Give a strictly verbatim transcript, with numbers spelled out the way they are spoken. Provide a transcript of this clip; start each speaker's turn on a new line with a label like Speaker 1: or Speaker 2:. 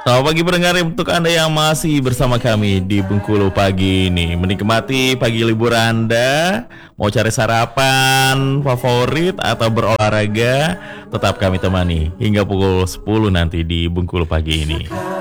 Speaker 1: Selamat pagi pendengar, untuk Anda yang masih bersama kami di Bengkulu pagi ini, menikmati pagi libur Anda, mau cari sarapan favorit atau berolahraga, tetap kami temani hingga pukul sepuluh nanti di Bengkulu pagi ini.